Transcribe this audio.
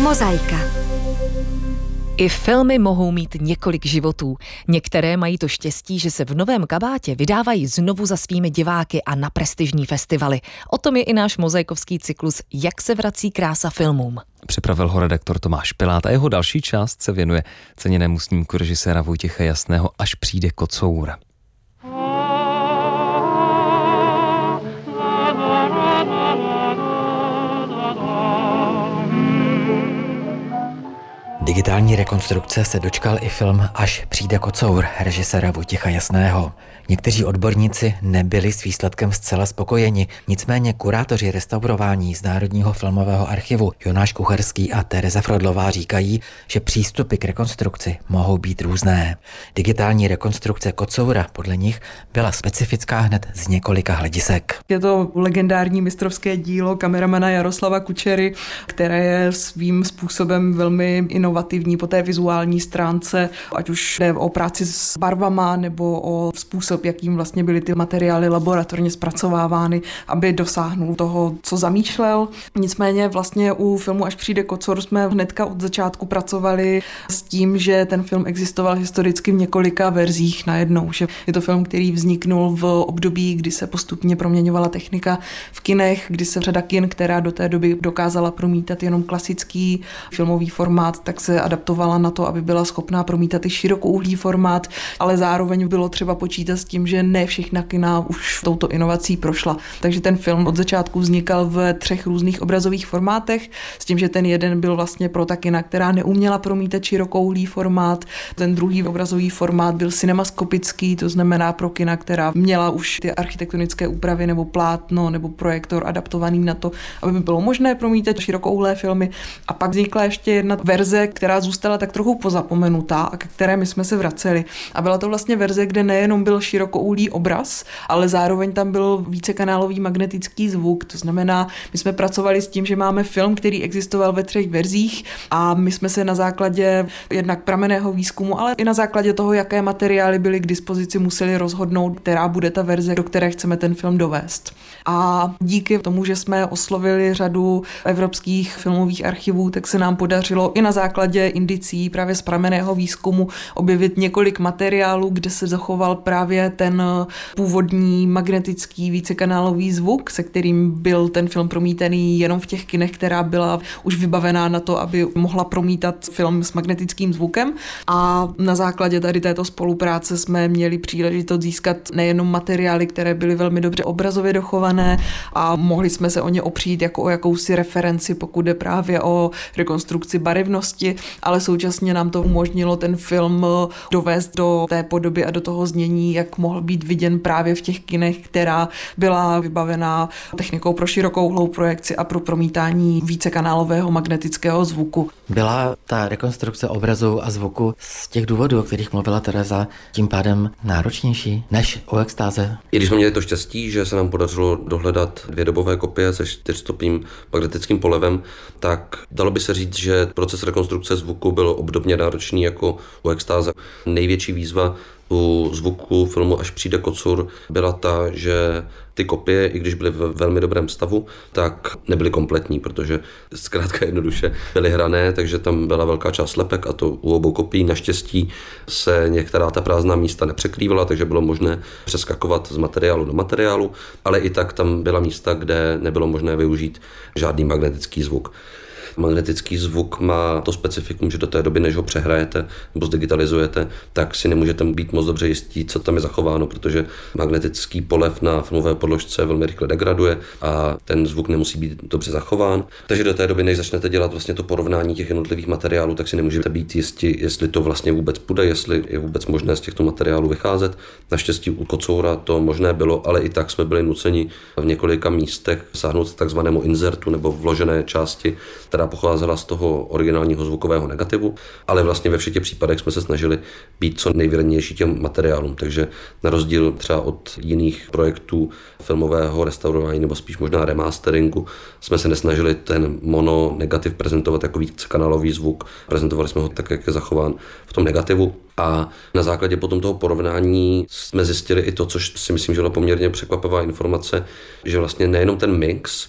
Mozaika. I filmy mohou mít několik životů. Některé mají to štěstí, že se v novém kabátě vydávají znovu za svými diváky a na prestižní festivaly. O tom je i náš mozaikovský cyklus Jak se vrací krása filmům. Připravil ho redaktor Tomáš Pilát a jeho další část se věnuje ceněnému snímku režiséra Vojtěcha Jasného Až přijde kocour. Digitální rekonstrukce se dočkal i film Až přijde kocour režiséra Vojtěcha Jasného. Někteří odborníci nebyli s výsledkem zcela spokojeni, nicméně kurátoři restaurování z Národního filmového archivu Jonáš Kucharský a Tereza Frodlová říkají, že přístupy k rekonstrukci mohou být různé. Digitální rekonstrukce kocoura podle nich byla specifická hned z několika hledisek. Je to legendární mistrovské dílo kameramana Jaroslava Kučery, které je svým způsobem velmi inovativní po té vizuální stránce, ať už jde o práci s barvama nebo o způsob, jakým vlastně byly ty materiály laboratorně zpracovávány, aby dosáhnul toho, co zamýšlel. Nicméně vlastně u filmu Až přijde kocour jsme hnedka od začátku pracovali s tím, že ten film existoval historicky v několika verzích najednou. Že je to film, který vzniknul v období, kdy se postupně proměňovala technika v kinech, kdy se řada kin, která do té doby dokázala promítat jenom klasický filmový formát, tak se adaptovala na to, aby byla schopná promítat i širokouhlý formát, ale zároveň bylo třeba počítat s tím, že ne všechna kina už touto inovací prošla. Takže ten film od začátku vznikal v 3 různých obrazových formátech, s tím, že ten jeden byl vlastně pro ta kina, která neuměla promítat širokouhlý formát, ten druhý obrazový formát byl cinemaskopický, to znamená pro kina, která měla už ty architektonické úpravy nebo plátno nebo projektor adaptovaný na to, aby bylo možné promítat širokouhlé filmy. A pak vznikla ještě jedna verze, která zůstala tak trochu pozapomenutá a ke které my jsme se vraceli. A byla to vlastně verze, kde nejenom byl širokouhlý obraz, ale zároveň tam byl vícekanálový magnetický zvuk. To znamená, my jsme pracovali s tím, že máme film, který existoval ve 3 verzích a my jsme se na základě jednak pramenného výzkumu, ale i na základě toho, jaké materiály byly k dispozici, museli rozhodnout, která bude ta verze, do které chceme ten film dovést. A díky tomu, že jsme oslovili řadu evropských filmových archivů, tak se nám podařilo i na základě indicí právě z pramenného výzkumu objevit několik materiálů, kde se zachoval právě ten původní magnetický vícekanálový zvuk, se kterým byl ten film promítaný jenom v těch kinech, která byla už vybavená na to, aby mohla promítat film s magnetickým zvukem. A na základě tady této spolupráce jsme měli příležitost získat nejenom materiály, které byly velmi dobře obrazově dochované a mohli jsme se o ně opřít jako o jakousi referenci, pokud jde právě o rekonstrukci barevnosti, ale současně nám to umožnilo ten film dovést do té podoby a do toho znění, jak mohl být viděn právě v těch kinech, která byla vybavená technikou pro širokouhlou projekci a pro promítání vícekanálového magnetického zvuku. Byla ta rekonstrukce obrazu a zvuku z těch důvodů, o kterých mluvila Tereza, tím pádem náročnější než u extáze? I když jsme měli to štěstí, že se nám podařilo dohledat 2 dobové kopie se 4stopným magnetickým polevem, tak dalo by se říct, že proces rekonstrukce zvuku byl obdobně náročný jako u extáze. Největší výzva u zvuku filmu Až přijde kocour byla ta, že ty kopie, i když byly v velmi dobrém stavu, tak nebyly kompletní, protože zkrátka jednoduše byly hrané, takže tam byla velká část lepek a to u obou kopií. Naštěstí se některá ta prázdná místa nepřekrývala, takže bylo možné přeskakovat z materiálu do materiálu, ale i tak tam byla místa, kde nebylo možné využít žádný magnetický zvuk. Magnetický zvuk má to specifikum, že do té doby, než ho přehrajete nebo zdigitalizujete, tak si nemůžete být moc dobře jistí, co tam je zachováno, protože magnetický polev na filmové podložce velmi rychle degraduje a ten zvuk nemusí být dobře zachován. Takže do té doby, než začnete dělat vlastně to porovnání těch jednotlivých materiálů, tak si nemůžete být jistí, jestli to vlastně vůbec půjde, jestli je vůbec možné z těchto materiálů vycházet. Naštěstí u kocoura to možné bylo, ale i tak jsme byli nuceni v několika místech sáhnout takzvanému inzertu nebo vložené části, která pocházela z toho originálního zvukového negativu, ale vlastně ve všech těch případech jsme se snažili být co nejvěrnější těm materiálům, takže na rozdíl třeba od jiných projektů filmového restaurování nebo spíš možná remasteringu jsme se nesnažili ten mono negativ prezentovat jako vícekanálový zvuk, prezentovali jsme ho tak, jak je zachován v tom negativu. A na základě potom toho porovnání jsme zjistili i to, což si myslím, že byla poměrně překvapivá informace, že vlastně nejenom ten mix